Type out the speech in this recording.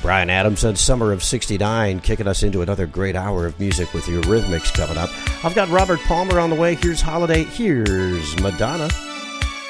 Bryan Adams and Summer of '69 kicking us into another great hour of music with Eurythmics coming up. I've got Robert Palmer on the way. Here's Holiday. Here's Madonna.